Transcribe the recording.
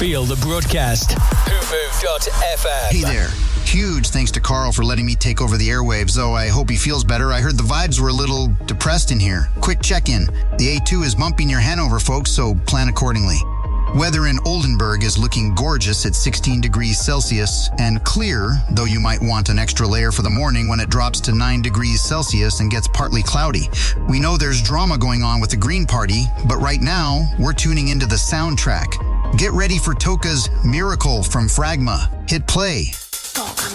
Feel the broadcast. Hoomove.fm. Hey there. Huge thanks to Carl for letting me take over the airwaves, though I hope he feels better. I heard the vibes were a little depressed in here. Quick check-in. The A2 is bumping near Hanover, folks, so plan accordingly. Weather in Oldenburg is looking gorgeous at 16 degrees Celsius and clear, though you might want an extra layer for the morning when it drops to 9 degrees Celsius and gets partly cloudy. We know there's drama going on with the Green Party, but right now, we're tuning into the soundtrack. Get ready for Toka's Miracle from Fragma. Hit play.